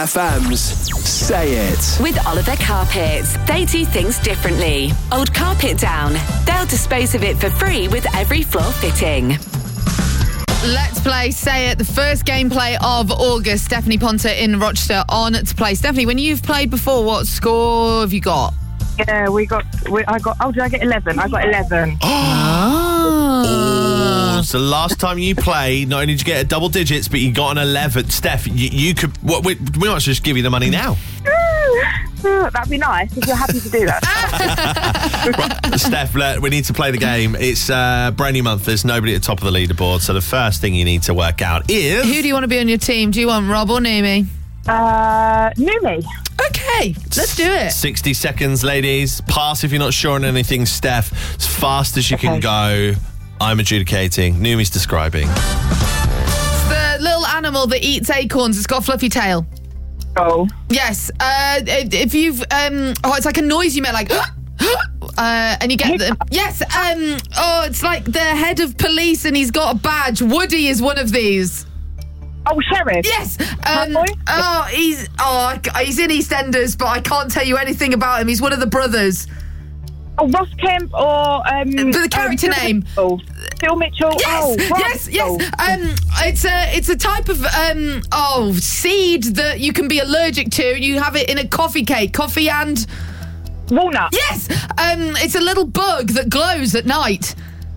FM's Say It. With Oliver Carpets. They do things differently. Old carpet down. They'll dispose of it for free with every floor fitting. Let's play Say It, the first gameplay of August. Stephanie Ponter in Rochester on to play. Stephanie, when you've played before, what score have you got? Yeah, did I get 11? I got 11. Oh, so last time you played, not only did you get a double digits, but you got an 11. Steph, you could... we might just give you the money now. That'd be nice if you're happy to do that. Right, Steph, we need to play the game. It's brand new month. There's nobody at the top of the leaderboard. So the first thing you need to work out is... Who do you want to be on your team? Do you want Rob or Naomi? Naomi. Okay, let's do it. 60 seconds, ladies. Pass if you're not sure on anything, Steph. As fast as you can go. I'm adjudicating. Naomi's describing. It's the little animal that eats acorns. It's got a fluffy tail. Oh. Yes. If you've... it's like a noise you make, like... and you get the... Yes. It's like the head of police and he's got a badge. Woody is one of these. Oh, Sheriff. Yes. He's in EastEnders, but I can't tell you anything about him. He's one of the brothers. Oh, Ross Kemp or... the character name. Phil Mitchell. Yes, yes. It's a type of seed that you can be allergic to. You have it in a coffee cake. Coffee and... Walnut. Yes. It's a little bug that glows at night.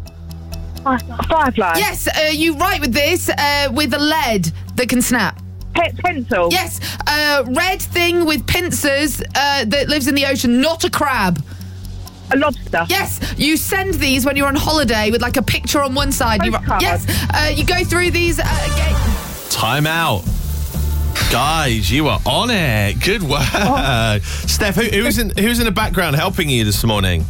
Firefly. Yes, you write with this with a lead that can snap. Pencil. Yes, red thing with pincers that lives in the ocean, not a crab. A lobster. Yes, you send these when you're on holiday with like a picture on one side. Yes, you go through these. Time out. Guys, you are on it. Good work. Steph, who's in the background helping you this morning?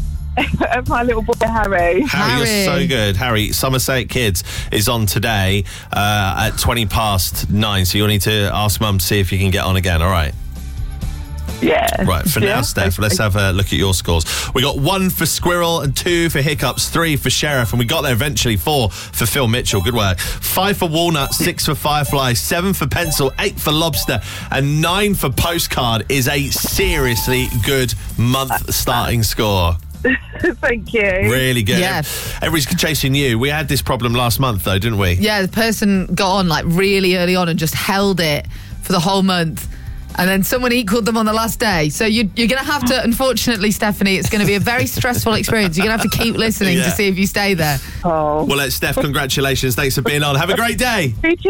My little boy Harry. Harry, you're so good. Harry, Somerset Kids is on today at 9:20, so you'll need to ask Mum to see if you can get on again, all right? Yeah. Right, for now, Steph, let's have a look at your scores. We got 1 for Squirrel and 2 for Hiccups, 3 for Sheriff, and we got there eventually 4 for Phil Mitchell. Good work. 5 for Walnut, 6 for Firefly, 7 for Pencil, 8 for Lobster, and 9 for Postcard is a seriously good month starting score. Thank you. Really good. Yeah. Everybody's chasing you. We had this problem last month, though, didn't we? Yeah, the person got on like really early on and just held it for the whole month. And then someone equaled them on the last day. So you're going to have to, unfortunately, Stephanie, it's going to be a very stressful experience. You're going to have to keep listening to see if you stay there. Oh. Well, Steph, congratulations. Thanks for being on. Have a great day. You too.